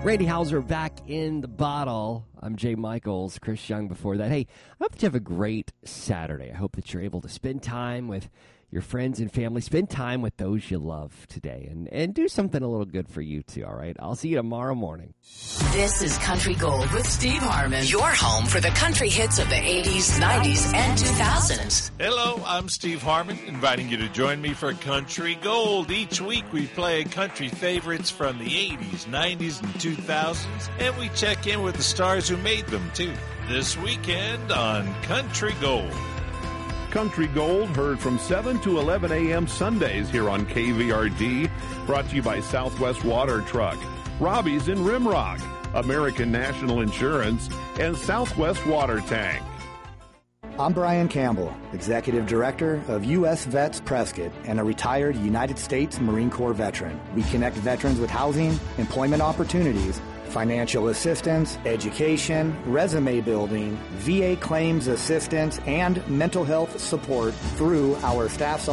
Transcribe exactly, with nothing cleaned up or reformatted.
Randy Hauser back in the bottle. I'm Jay Michaels, Chris Young before that. Hey, I hope that you have a great Saturday. I hope that you're able to spend time with your friends and family. Spend time with those you love today and, and do something a little good for you too, all right? I'll see you tomorrow morning. This is Country Gold with Steve Harmon, your home for the country hits of the eighties, nineties, and two thousands. Hello, I'm Steve Harmon, inviting you to join me for Country Gold. Each week we play country favorites from the eighties, nineties, and two thousands, and we check in with the stars who made them too. This weekend on Country Gold. Country Gold, heard from seven to eleven a.m. Sundays here on K V R D. Brought to you by Southwest Water Truck, Robbie's in Rimrock, American National Insurance, and Southwest Water Tank. I'm Brian Campbell, Executive Director of U S Vets Prescott and a retired United States Marine Corps veteran. We connect veterans with housing, employment opportunities, financial assistance, education, resume building, V A claims assistance, and mental health support through our staff's